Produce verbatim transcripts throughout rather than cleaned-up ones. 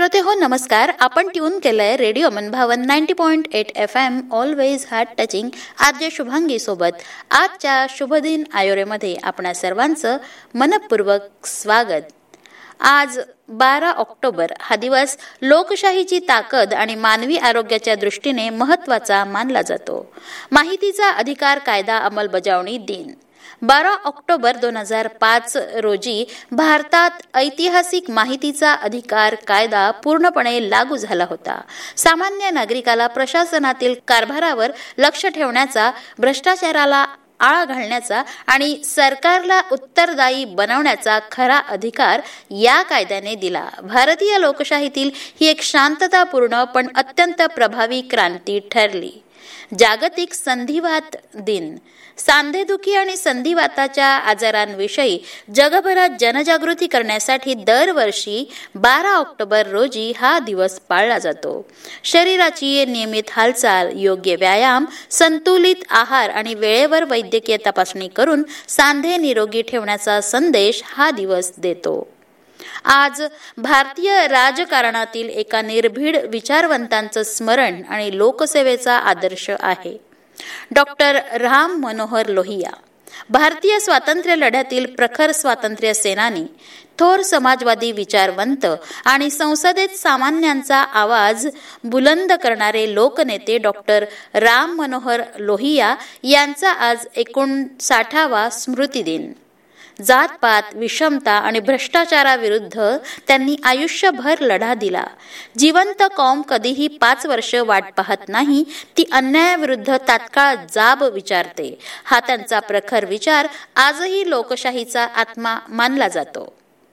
श्रोते हो नमस्कार. आपण ट्यून केलंय रेडिओ मनभावन ninety point eight F am always heart touching RJ Shubhangi सोबत. आजच्या शुभदिन आयोरेमध्ये आपणा सर्वांचं मनपूर्वक स्वागत. आज बारा ऑक्टोबर हा दिवस लोकशाहीची ताकद आणि मानवी आरोग्याच्या दृष्टीने महत्त्वाचा मानला जातो. माहितीचा अधिकार कायदा अंमलबजावणी दिन. बारा ऑक्टोबर दोन हजार पाच रोजी भारतात ऐतिहासिक माहितीचा अधिकार कायदा पूर्णपणे लागू झाला होता. सामान्य नागरिकाला प्रशासनातील कारभारावर लक्ष ठेवण्याचा, भ्रष्टाचाराला आळा घालण्याचा आणि सरकारला उत्तरदायी बनवण्याचा खरा अधिकार या कायद्याने दिला. भारतीय लोकशाहीतील ही एक शांततापूर्ण पण अत्यंत प्रभावी क्रांती ठरली. जागतिक संधिवात दिन. सांधेदुखी आणि संधिवाताच्या आजारांविषयी जगभरात जनजागृती करण्यासाठी दरवर्षी बारा ऑक्टोबर रोजी हा दिवस पाळला जातो. शरीराची नियमित हालचाल, योग्य व्यायाम, संतुलित आहार आणि वेळेवर वैद्यकीय तपासणी करून सांधे निरोगी ठेवण्याचा संदेश हा दिवस देतो. आज भारतीय राजकारणातील एका निर्भीड विचारवंतांचं स्मरण आणि लोकसेवेचा आदर्श आहे. डॉक्टर राम मनोहर लोहिया. भारतीय स्वातंत्र्य लढ्यातील प्रखर स्वातंत्र्य सेनानी, थोर समाजवादी विचारवंत आणि संसदेत सामान्यांचा आवाज बुलंद करणारे लोकनेते डॉक्टर राम मनोहर लोहिया यांचा आज एकोणसाठावा स्मृती दिन. जातपात, विषमता आणि भ्रष्टाचाराविरुद्ध त्यांनी आयुष्यभर लढा दिला. जिवंत कौम कधीही पाच वर्ष वाट पाहत नाही, ती अन्यायाविरुद्ध तात्काळ जाब विचारते. हा त्यांचा प्रखर विचार आजही लोकशाहीचा आत्मा मानला जातो.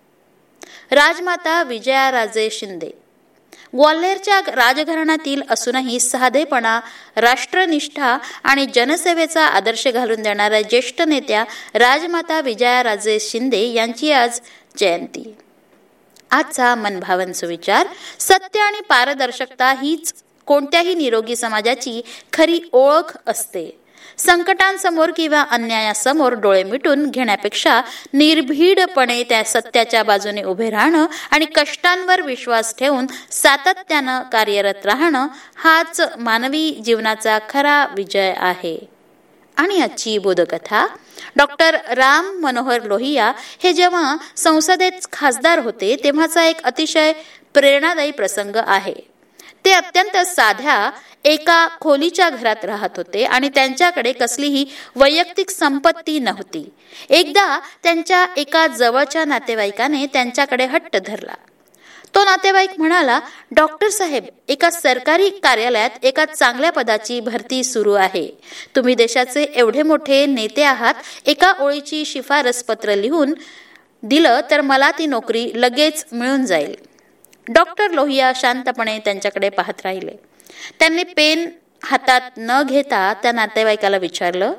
राजमाता विजयाराजे शिंदे. ग्वाल्हेरच्या राजघराण्यातील असूनही साधेपणा, राष्ट्रनिष्ठा आणि जनसेवेचा आदर्श घालून देणाऱ्या ज्येष्ठ नेत्या राजमाता विजयाराजे शिंदे यांची आज जयंती. आजचा मनभावन सुविचार. सत्य आणि पारदर्शकता हीच कोणत्याही निरोगी समाजाची खरी ओळख असते. संकटांसमोर किंवा अन्यायासमोर डोळे मिटून घेण्यापेक्षा निर्भीडपणे त्या सत्याच्या बाजूने उभे राहणं आणि कष्टांवर विश्वास ठेवून सातत्यानं कार्यरत राहणं हाच मानवी जीवनाचा खरा विजय आहे. आणि आजची बोधकथा. डॉक्टर राम मनोहर लोहिया हे जेव्हा संसदेत खासदार होते तेव्हाचा एक अतिशय प्रेरणादायी प्रसंग आहे. ते अत्यंत साध्या एका खोलीच्या घरात राहत होते आणि त्यांच्याकडे कसलीही वैयक्तिक संपत्ती नव्हती. एकदा त्यांच्या एका जवळच्या नातेवाईकाने त्यांच्याकडे हट्ट धरला. तो नातेवाईक म्हणाला, डॉक्टर साहेब, एका सरकारी कार्यालयात एका चांगल्या पदाची भरती सुरू आहे. तुम्ही देशाचे एवढे मोठे नेते आहात, एका ओळीची शिफारस पत्र लिहून दिलं तर मला ती नोकरी लगेच मिळून जाईल. डॉक्टर लोहिया शांतपणे त्यांच्याकडे पाहत राहिले. त्यांनी पेन हातात न घेता त्या नातेवाईकाला विचारलं,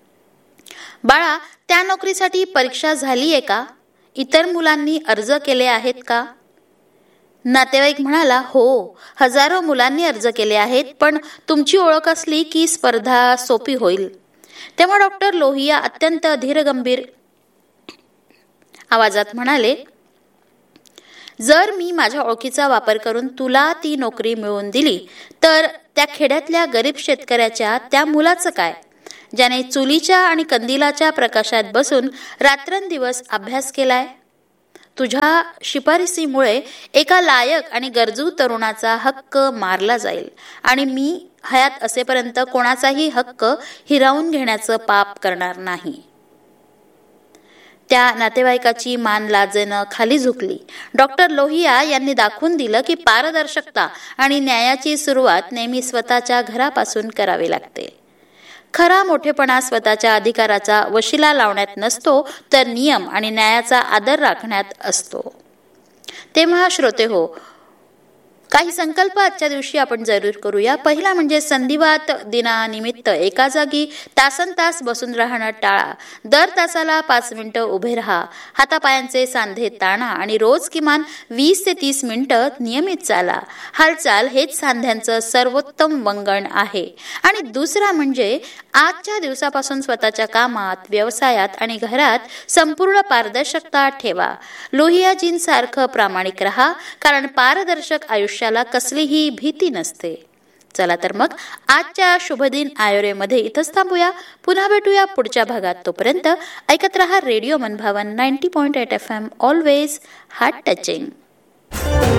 बाळा, त्या नोकरीसाठी परीक्षा झालीये का? इतर मुलांनी अर्ज केले आहेत का? नातेवाईक म्हणाला, हो, हजारो मुलांनी अर्ज केले आहेत, पण तुमची ओळख असली की स्पर्धा सोपी होईल. तेव्हा डॉक्टर लोहिया अत्यंत धीरगंभीर आवाजात म्हणाले, जर मी माझ्या ओळखीचा वापर करून तुला ती नोकरी मिळवून दिली तर त्या खेड्यातल्या गरीब शेतकऱ्याच्या त्या मुलाचं काय, ज्याने चुलीच्या आणि कंदिलाच्या प्रकाशात बसून रात्रंदिवस अभ्यास केलाय? तुझ्या शिफारसीमुळे एका लायक आणि गरजू तरुणाचा हक्क मारला जाईल आणि मी हयात असेपर्यंत कोणाचाही हक्क हिरावून घेण्याचं पाप करणार नाही. त्या नातेवाईकाची मान लाजेनं खाली झुकली. डॉक्टर लोहिया यांनी दाखवून दिलं की पारदर्शकता आणि न्यायाची सुरुवात नेहमी स्वतःच्या घरापासून करावी लागते. खरा मोठेपणा स्वतःच्या अधिकाराचा वशिला लावण्यात नसतो, तर नियम आणि न्यायाचा आदर राखण्यात असतो. तेव्हा श्रोते हो, काही संकल्प आजच्या दिवशी आपण जरूर करूया. पहिला म्हणजे संधिवात दिनानिमित्त एका जागी तासन तास बसून राहणं टाळा. दर तासाला पाच मिनिटं उभे राहा. हातापायांचे सांधे ताणा आणि रोज किमान वीस ते तीस मिनिटं नियमित चाला. हालचाल हेच सांध्यांचं सर्वोत्तम वंगण आहे. आणि दुसरा म्हणजे आजच्या दिवसापासून स्वतःच्या कामात, व्यवसायात आणि घरात संपूर्ण पारदर्शकता ठेवा. लोहियाजींसारखं प्रामाणिक राहा, कारण पारदर्शक आयुष्याला कसलीही भीती नसते. चला तर मग आजच्या शुभदिन आयोरेमध्ये इथंच थांबूया. पुन्हा भेटूया पुढच्या भागात. तोपर्यंत ऐकत रहा रेडिओ मनभावन ninety point eight F M, always heart touching.